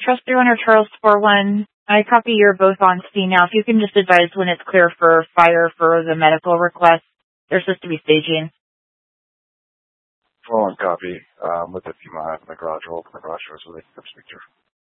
Trust through owner Charles 41. I copy you're both on scene now. If you can just advise when it's clear for fire for the medical request. They're supposed to be staging. Full on copy. With a few miles in the garage, we'll open the garage doors so they can come speak to her.